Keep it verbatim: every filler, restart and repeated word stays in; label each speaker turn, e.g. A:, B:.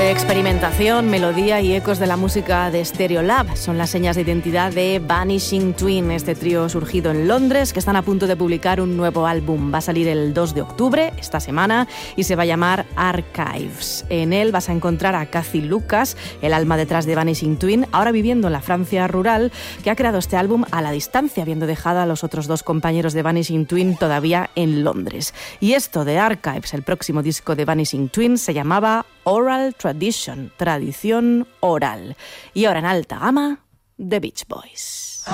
A: de experimentación, melodía y ecos de la música de Stereolab son las señas de identidad de Vanishing Twin, este trío surgido en Londres que están a punto de publicar un nuevo álbum. Va a salir el dos de octubre, esta semana, y se va a llamar Archives. En él vas a encontrar a Cathy Lucas, el alma detrás de Vanishing Twin, ahora viviendo en la Francia rural, que ha creado este álbum a la distancia, habiendo dejado a los otros dos compañeros de Vanishing Twin todavía en Londres. Y esto de Archives, el próximo disco de Vanishing Twin, se llamaba Oral Tradition, tradición oral. Y ahora en alta gama, The Beach Boys.